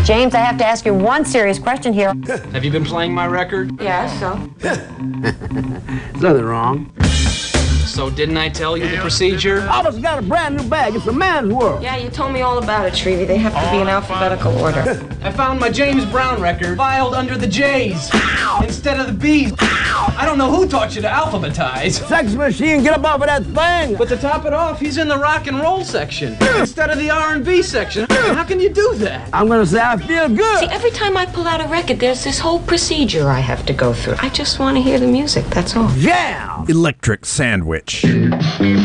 James, I have to ask you one serious question here. Have you been playing my record? Yeah, so? There's nothing wrong. So didn't I tell you the procedure? Almost got a brand new bag. It's a man's world. Yeah, you told me all about it, Shrevey. They have to be in alphabetical order. I found my James Brown record filed under the J's instead of the B's. I don't know who taught you to alphabetize. Sex machine, get up off of that thing. But to top it off, he's in the rock and roll section instead of the R&B section. How can you do that? I'm gonna say I feel good. See, every time I pull out a record, there's this whole procedure I have to go through. I just want to hear the music, that's all. Jam! Electric Sandwich.